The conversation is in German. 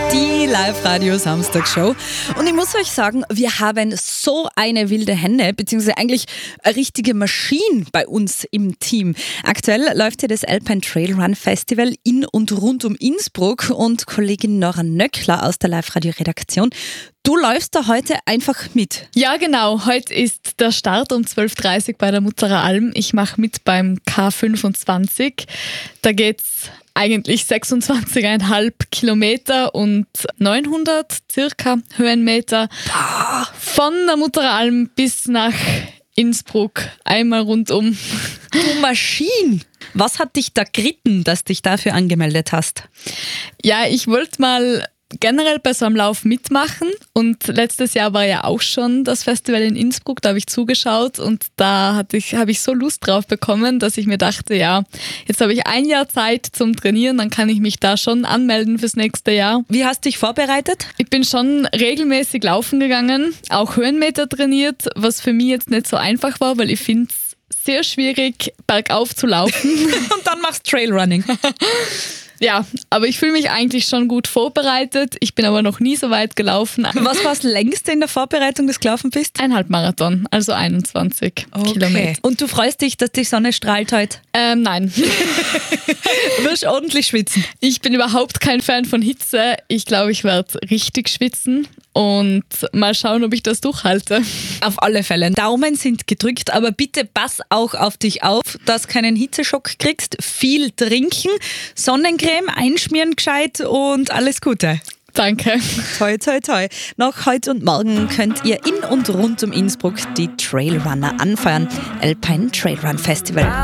Die Live-Radio-Samstag-Show. Und ich muss euch sagen, wir haben so eine wilde Henne, beziehungsweise eigentlich eine richtige Maschine bei uns im Team. Aktuell läuft ja das Alpine Trail Run Festival in und rund um Innsbruck und Kollegin Nora Nöckler aus der Live-Radio-Redaktion. Du läufst da heute einfach mit. Ja, genau. Heute ist der Start um 12.30 Uhr bei der Mutterer Alm. Ich mache mit beim K25. Da geht's eigentlich 26,5 Kilometer und 900 circa Höhenmeter. Von der Mutterer Alm bis nach Innsbruck. Einmal rundum. Du Maschine! Was hat dich da geritten, dass du dich dafür angemeldet hast? Ja, ich wollte mal generell bei so einem Lauf mitmachen und letztes Jahr war ja auch schon das Festival in Innsbruck, da habe ich zugeschaut und da habe ich so Lust drauf bekommen, dass ich mir dachte, ja, jetzt habe ich ein Jahr Zeit zum Trainieren, dann kann ich mich da schon anmelden fürs nächste Jahr. Wie hast du dich vorbereitet? Ich bin schon regelmäßig laufen gegangen, auch Höhenmeter trainiert, was für mich jetzt nicht so einfach war, weil ich finde es sehr schwierig, bergauf zu laufen. Und dann machst du Trailrunning. Ja, aber ich fühle mich eigentlich schon gut vorbereitet. Ich bin aber noch nie so weit gelaufen. Was war das längste in der Vorbereitung, das gelaufen bist? 1,5 Marathon, also 21 Kilometer. Und du freust dich, dass die Sonne strahlt heute? Nein. Du wirst ordentlich schwitzen. Ich bin überhaupt kein Fan von Hitze. Ich glaube, ich werde richtig schwitzen und mal schauen, ob ich das durchhalte. Auf alle Fälle. Daumen sind gedrückt, aber bitte pass auch auf dich auf, dass du keinen Hitzeschock kriegst. Viel trinken, Sonnencreme einschmieren gescheit und alles Gute. Danke. Toi, toi, toi. Noch heute und morgen könnt ihr in und rund um Innsbruck die Trailrunner anfeuern. Alpine Trail Run Festival.